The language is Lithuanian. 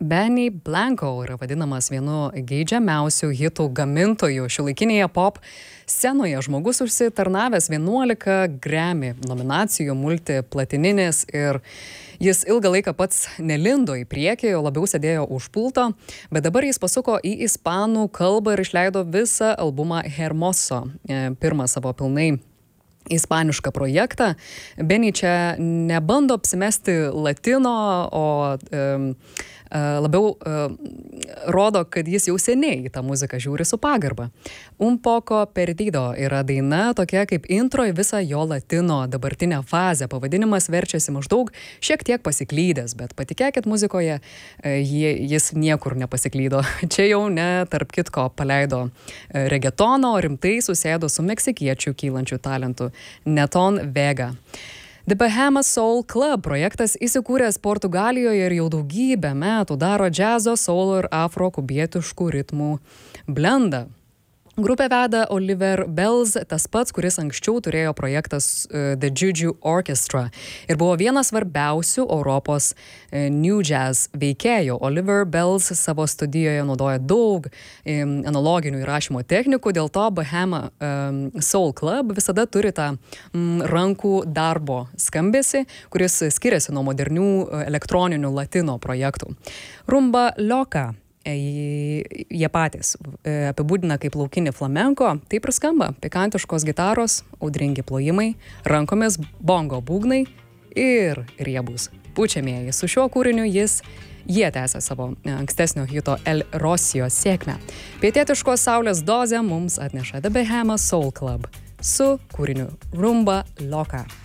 Benny Blanco yra vadinamas vienu geidžiamiausių hitų gamintojų šiuolaikinėje pop scenoje. Žmogus užsitarnavęs 11 Grammy nominacijų, multiplatininės, ir jis ilgą laiką pats nelindo į priekį, o labiau sėdėjo už pulto, bet dabar jis pasuko į ispanų kalbą ir išleido visą albumą Hermoso, pirmą savo pilnai ispanišką projektą. Benny čia nebando apsimesti latino, o labiau rodo, kad jis jau seniai į tą muziką žiūri su pagarba. Un poco perdido yra daina, tokia kaip intro į visą jo latino dabartinę fazę. Pavadinimas verčiasi maždaug šiek tiek pasiklydęs, bet patikėkit, muzikoje jis niekur nepasiklydo. Čia jau ne tarp kitko paleido regetono, o rimtai susėdo su meksikiečių kylančių talentų Neton Vega. The Bahamas Soul Club projektas įsikūręs Portugalijoje ir jau daugybę metų daro džiazo, soulo ir afro-kubietiškų ritmų blendą. Grupę veda Oliver Bells, tas pats, kuris anksčiau turėjo projektas The Juju Orchestra ir buvo vienas svarbiausių Europos New Jazz veikėjų. Oliver Bells savo studijoje naudoja daug analoginių įrašymo technikų, dėl to Bahama Soul Club visada turi tą rankų darbo skambesį, kuris skiriasi nuo modernių elektroninių latino projektų. Rumba Loca jie patys apibūdina kaip laukinį flamenko, taip ir skamba: pikantiškos gitaros, audringi plojimai, rankomis bongo būgnai ir riebūs pučiamieji. Su šiuo kūriniu jie tęsia savo ankstesnio hito El Rosio sėkmę. Pietietiškos saulės dozę mums atneša The Bahamas Soul Club su kūriniu Rumba Loca.